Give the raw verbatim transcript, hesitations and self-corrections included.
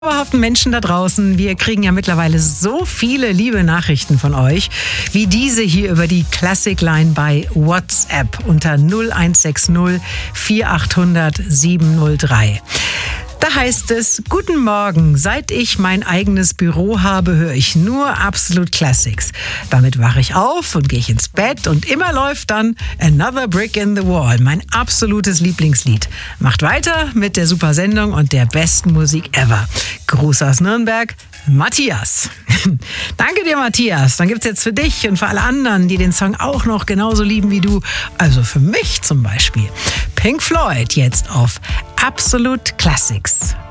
Zauberhaften Menschen da draußen, wir kriegen ja mittlerweile so viele liebe Nachrichten von euch, wie diese hier über die Classic Line bei WhatsApp unter null eins sechs null vier acht null null sieben null drei. Da heißt es: Guten Morgen, seit ich mein eigenes Büro habe, höre ich nur Absolute Classics. Damit wache ich auf und gehe ich ins Bett und immer läuft dann Another Brick in the Wall, mein absolutes Lieblingslied. Macht weiter mit der super Sendung und der besten Musik ever. Gruß aus Nürnberg, Matthias. Danke dir, Matthias. Dann gibt's jetzt für dich und für alle anderen, die den Song auch noch genauso lieben wie du, also für mich zum Beispiel, Pink Floyd jetzt auf Absolute Classics.